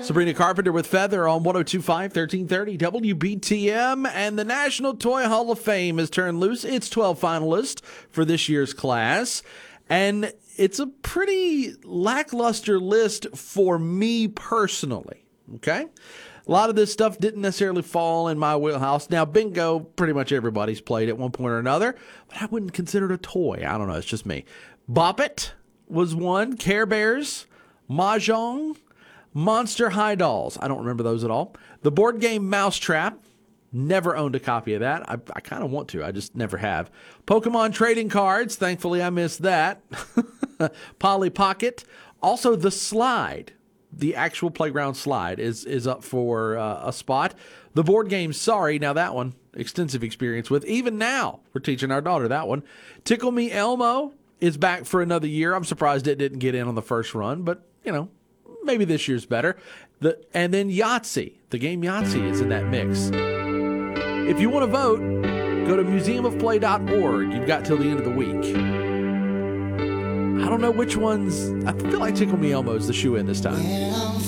Sabrina Carpenter with Feather on 102.5, 1330 WBTM. And the National Toy Hall of Fame has turned loose its 12 finalists for this year's class. And it's a pretty lackluster list for me personally, okay? A lot of this stuff didn't necessarily fall in my wheelhouse. Now, bingo, pretty much everybody's played at one point or another, but I wouldn't consider it a toy. I don't know, it's just me. Bop It was one. Care Bears, Mahjong, Monster High Dolls. I don't remember those at all. The board game Mousetrap. Never owned a copy of that. I kind of want to. I just never have. Pokemon trading cards. Thankfully, I missed that. Polly Pocket. Also, the slide. The actual playground slide is up for a spot. The board game Sorry. Now, that one, extensive experience with. Even now, we're teaching our daughter that one. Tickle Me Elmo is back for another year. I'm surprised it didn't get in on the first run, but, you know, maybe this year's better. And then Yahtzee. The game Yahtzee is in that mix. If you want to vote, go to museumofplay.org. You've got till the end of the week. I don't know which ones. I feel like Tickle Me Elmo is the shoe-in this time.